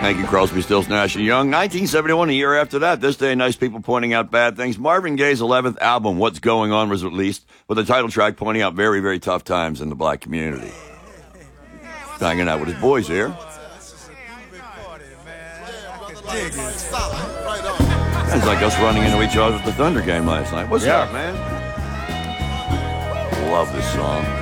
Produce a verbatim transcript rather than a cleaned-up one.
Thank you, Crosby, Stills, Nash and Young. nineteen seventy-one, a year after that. This day, nice people pointing out bad things. Marvin Gaye's eleventh album, What's Going On, was released with the title track pointing out very, very tough times in the black community. Hanging out with his boys here. It's like us running into each other at the Thunder game last night. What's yeah. up, man? Love this song.